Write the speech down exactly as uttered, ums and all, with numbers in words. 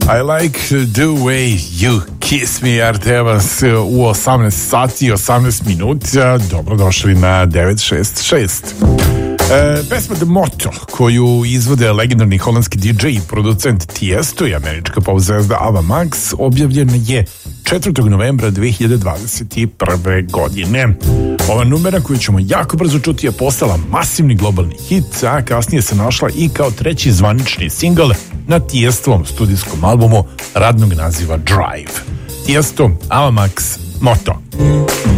I like the way you kiss me, R T vas u osamnaest sati i osamnaest minuta. Dobrodošli na devet šest šest. E, pesma The Motto, koju izvode legendarni holandski D J i producent Tiesto i američka pop zvezda Ava Max, objavljena je četvrtog novembra dve hiljade dvadeset prve. godine. Ova numera koju ćemo jako brzo čuti je postala masivni globalni hit, a kasnije se našla i kao treći zvanični singl na Tiestovom studijskom albumu radnog naziva Drive. Tiesto, Ava Max, Motto.